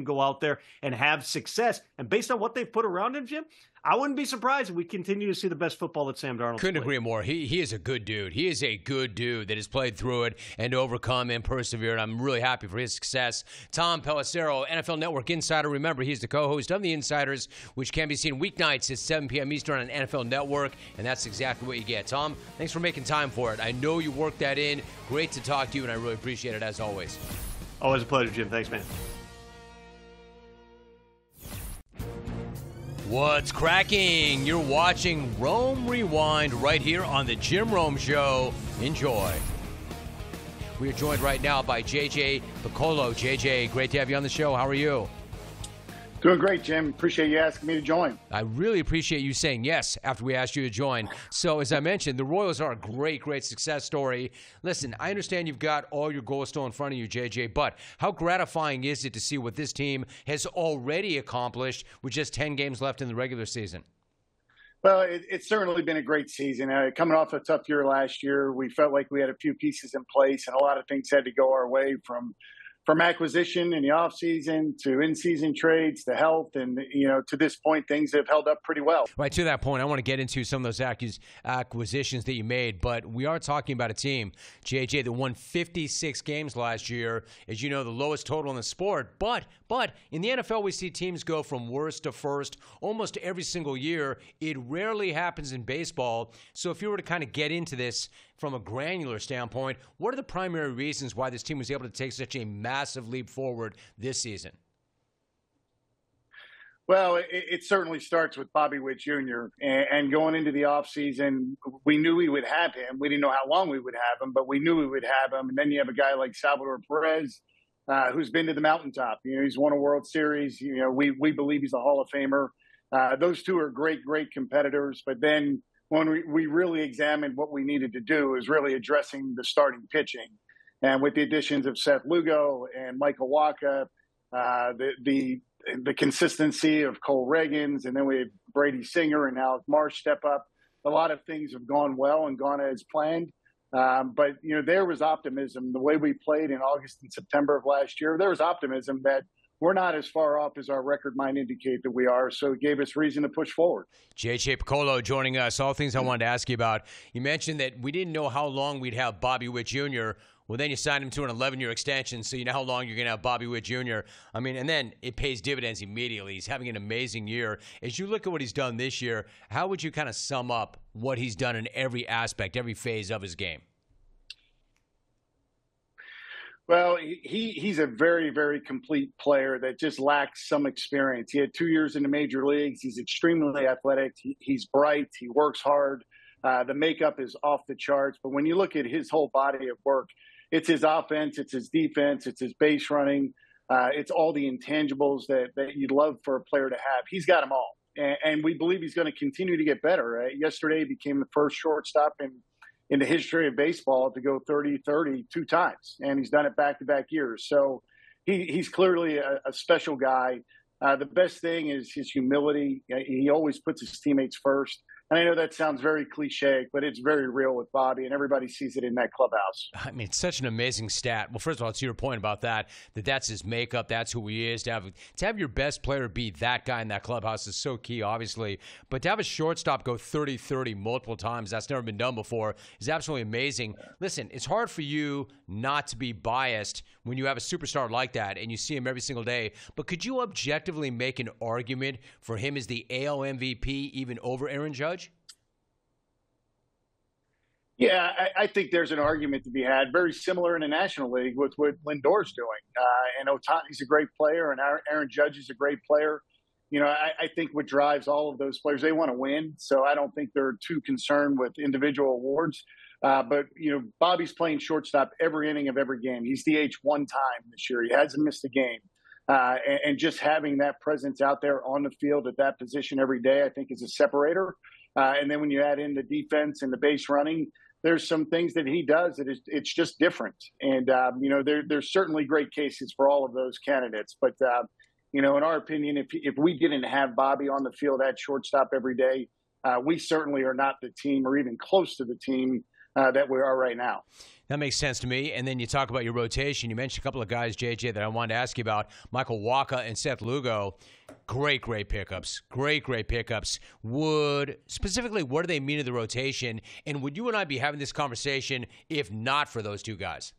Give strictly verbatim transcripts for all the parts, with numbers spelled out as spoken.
him go out there and have success. And based on what they've put around him, Jim, I wouldn't be surprised if we continue to see the best football that Sam Darnold Couldn't played. agree more. He he is a good dude. He is a good dude that has played through it and overcome and persevered. I'm really happy for his success. Tom Pelissero, N F L Network Insider. Remember, he's the co-host of The Insiders, which can be seen weeknights at seven p.m. Eastern on N F L Network, and that's exactly what you get. Tom, thanks for making time for it. I know you worked that in. Great to talk to you, and I really appreciate it as always. Always a pleasure, Jim. Thanks, man. What's cracking? You're watching Rome Rewind right here on the Jim Rome Show. Enjoy. We are joined right now by J J Picollo. J J, great to have you on the show. How are you? Doing great, Jim. Appreciate you asking me to join. I really appreciate you saying yes after we asked you to join. So, as I mentioned, the Royals are a great, great success story. Listen, I understand you've got all your goals still in front of you, J J, but how gratifying is it to see what this team has already accomplished with just ten games left in the regular season? Well, it, it's certainly been a great season. Uh, coming off a tough year last year, we felt like we had a few pieces in place, and a lot of things had to go our way from From acquisition in the offseason to in-season trades to health, and you know, to this point, things have held up pretty well. Right, to that point, I want to get into some of those accus- acquisitions that you made, but we are talking about a team, J J, that won fifty-six games last year, as you know, the lowest total in the sport. But, but in the N F L, we see teams go from worst to first almost every single year. It rarely happens in baseball. So if you were to kind of get into this from a granular standpoint, what are the primary reasons why this team was able to take such a massive leap forward this season? Well, it, it certainly starts with Bobby Witt Junior And, and going into the offseason, we knew we would have him. We didn't know how long we would have him, but we knew we would have him. And then you have a guy like Salvador Perez, uh, who's been to the mountaintop. You know, he's won a World Series. You know, we we believe he's a Hall of Famer. Uh, those two are great, great competitors. But then when we, we really examined what we needed to do is really addressing the starting pitching. And with the additions of Seth Lugo and Michael Wacha, uh, the, the the consistency of Cole Reagans, and then we had Brady Singer and Alec Marsh step up. A lot of things have gone well and gone as planned. Um, but, you know, there was optimism. The way we played in August and September of last year, there was optimism that we're not as far off as our record might indicate that we are, so it gave us reason to push forward. J J Picollo joining us. All things I wanted to ask you about. You mentioned that we didn't know how long we'd have Bobby Witt Junior Well, then you signed him to an eleven-year extension, so you know how long you're going to have Bobby Witt Junior I mean, and then it pays dividends immediately. He's having an amazing year. As you look at what he's done this year, how would you kind of sum up what he's done in every aspect, every phase of his game? Well, he he's a very, very complete player that just lacks some experience. He had two years in the major leagues. He's extremely athletic. He, he's bright. He works hard. Uh, the makeup is off the charts. But when you look at his whole body of work, it's his offense, it's his defense, it's his base running. Uh, it's all the intangibles that, that you'd love for a player to have. He's got them all. And, and we believe he's going to continue to get better. Uh, yesterday, he became the first shortstop in in the history of baseball to go thirty thirty two times, and he's done it back-to-back years. So he, he's clearly a, a special guy. Uh, the best thing is his humility. He always puts his teammates first. And I know that sounds very cliche, but it's very real with Bobby, and everybody sees it in that clubhouse. I mean, it's such an amazing stat. Well, first of all, to your point about that, that that's his makeup, that's who he is. To have to have your best player be that guy in that clubhouse is so key, obviously. But to have a shortstop go thirty thirty multiple times, that's never been done before, is absolutely amazing. Listen, it's hard for you not to be biased when you have a superstar like that and you see him every single day. But could you objectively make an argument for him as the A L M V P even over Aaron Judge? Yeah, I, I think there's an argument to be had, very similar in the National League with what Lindor's doing. Uh, and Ohtani's a great player, and Aaron Judge is a great player. You know, I, I think what drives all of those players, they want to win. So I don't think they're too concerned with individual awards. Uh, but, you know, Bobby's playing shortstop every inning of every game. He's D H one time this year. He hasn't missed a game. Uh, and, and just having that presence out there on the field at that position every day, I think is a separator. Uh, and then when you add in the defense and the base running, there's some things that he does that is, it's just different. And, um, you know, there, there's certainly great cases for all of those candidates. But, uh, you know, in our opinion, if if we didn't have Bobby on the field at shortstop every day, uh, we certainly are not the team or even close to the team uh, that we are right now. That makes sense to me. And then you talk about your rotation. You mentioned a couple of guys, J J, that I wanted to ask you about. Michael Wacha and Seth Lugo. Great, great pickups. Great, great pickups. Would, specifically, what do they mean to the rotation? And would you and I be having this conversation if not for those two guys?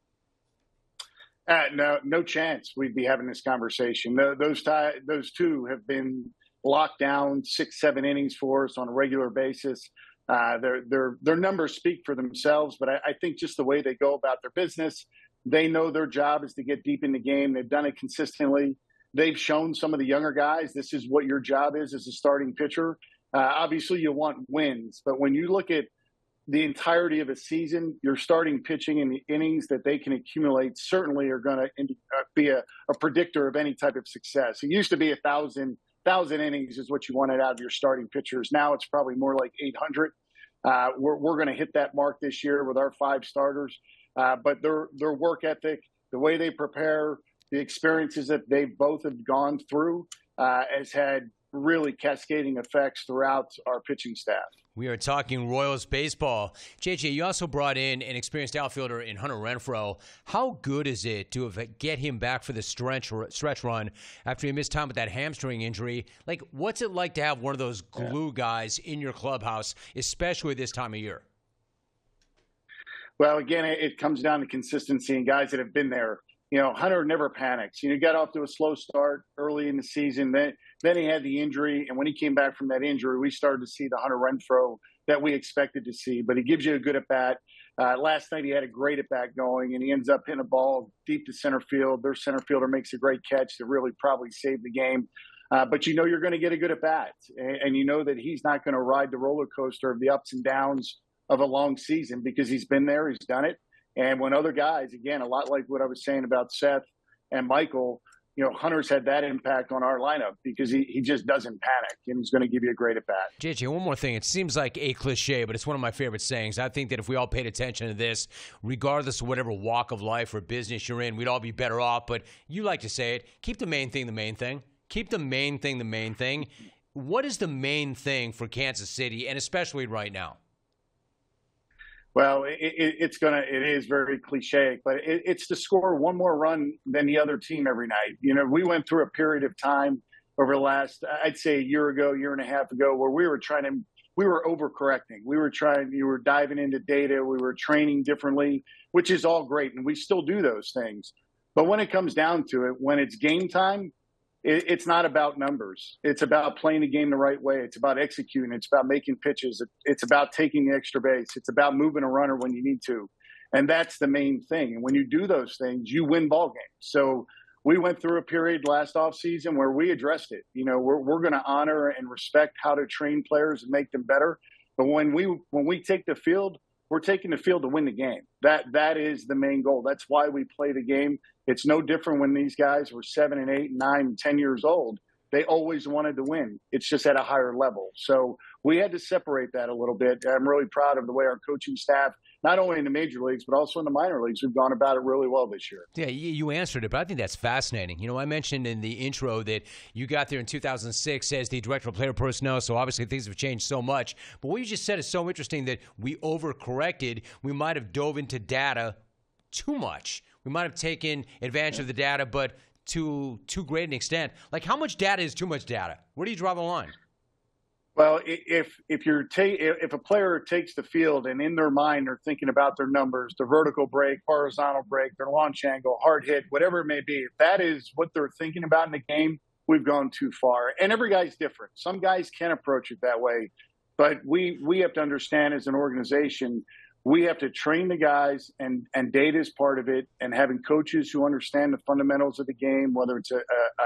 Uh, no, no chance we'd be having this conversation. No, those, t- those two have been locked down six, seven innings for us on a regular basis. Uh, their their their numbers speak for themselves, but I, I think just the way they go about their business, they know their job is to get deep in the game. They've done it consistently. They've shown some of the younger guys this is what your job is as a starting pitcher. Uh, obviously, you want wins, but when you look at the entirety of a season, your starting pitching and the innings that they can accumulate certainly are going to uh, be a, a predictor of any type of success. It used to be a thousand. Thousand innings is what you wanted out of your starting pitchers. Now it's probably more like eight hundred. Uh, we're we're going to hit that mark this year with our five starters. Uh, but their their work ethic, the way they prepare, the experiences that they both have gone through, uh, has had really cascading effects throughout our pitching staff. We are talking Royals baseball. J J, you also brought in an experienced outfielder in Hunter Renfroe. How good is it to have, get him back for the stretch stretch run after he missed time with that hamstring injury? Like, what's it like to have one of those glue guys in your clubhouse, especially this time of year? Well, again, it, it comes down to consistency and guys that have been there. You know, Hunter never panics. You know, he got off to a slow start early in the season. Then, then he had the injury. And when he came back from that injury, we started to see the Hunter Renfroe that we expected to see. But he gives you a good at-bat. Uh, last night he had a great at-bat going, and he ends up hitting a ball deep to center field. Their center fielder makes a great catch that really probably saved the game. Uh, but you know you're going to get a good at-bat. And, and you know that he's not going to ride the roller coaster of the ups and downs of a long season because he's been there, he's done it. And when other guys, again, a lot like what I was saying about Seth and Michael, you know, Hunter's had that impact on our lineup because he, he just doesn't panic, and he's going to give you a great at-bat. J J, one more thing. It seems like a cliche, but it's one of my favorite sayings. I think that if we all paid attention to this, regardless of whatever walk of life or business you're in, we'd all be better off. But you like to say it, keep the main thing the main thing. Keep the main thing the main thing. What is the main thing for Kansas City, and especially right now? Well, it, it, it's gonna. It is very cliche, but it, it's to score one more run than the other team every night. You know, we went through a period of time over the last, I'd say, a year ago, year and a half ago, where we were trying to, we were overcorrecting. We were trying, you were diving into data. We were training differently, which is all great, and we still do those things. But when it comes down to it, when it's game time, it's not about numbers. It's about playing the game the right way. It's about executing. It's about making pitches. It's about taking the extra base. It's about moving a runner when you need to. And that's the main thing. And when you do those things, you win ball games. So we went through a period last offseason where we addressed it. You know, we're we're going to honor and respect how to train players and make them better. But when we when we take the field, we're taking the field to win the game. That that is the main goal. That's why we play the game. It's no different when these guys were seven and eight, and nine, and ten years old. They always wanted to win. It's just at a higher level. So we had to separate that a little bit. I'm really proud of the way our coaching staff, not only in the major leagues, but also in the minor leagues, we've gone about it really well this year. Yeah, you answered it, but I think that's fascinating. You know, I mentioned in the intro that you got there in two thousand six as the director of player personnel, so obviously things have changed so much. But what you just said is so interesting that we overcorrected. We might have dove into data too much. We might have taken advantage of the data, but to too great an extent. Like, how much data is too much data? Where do you draw the line? Well, if if you're ta- if a player takes the field and in their mind they're thinking about their numbers, their vertical break, horizontal break, their launch angle, hard hit, whatever it may be, if that is what they're thinking about in the game, we've gone too far. And every guy's different. Some guys can approach it that way, but we we have to understand as an organization, we have to train the guys, and, and data is part of it, and having coaches who understand the fundamentals of the game, whether it's a,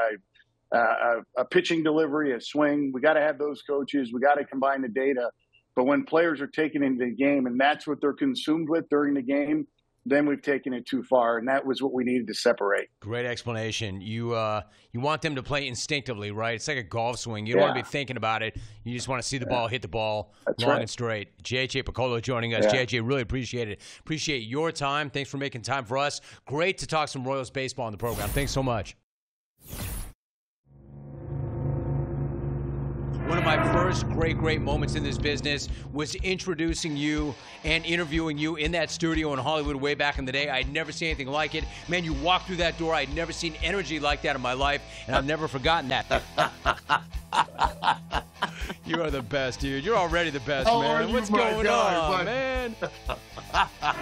a, a, a pitching delivery, a swing. We got to have those coaches. We got to combine the data. But when players are taken into the game and that's what they're consumed with during the game, then we've taken it too far, and that was what we needed to separate. Great explanation. You uh, you want them to play instinctively, right? It's like a golf swing. You don't yeah. want to be thinking about it. You just want to see the yeah. ball, hit the ball, That's long right. and straight. J J Picollo joining us. Yeah. J J, really appreciate it. Appreciate your time. Thanks for making time for us. Great to talk some Royals baseball on the program. Thanks so much. One of my first great, great moments in this business was introducing you and interviewing you in that studio in Hollywood way back in the day. I'd never seen anything like it. Man, you walked through that door. I'd never seen energy like that in my life, and I've never forgotten that. You are the best, dude. You're already the best, How man. are you, What's my going guy? on, What? man?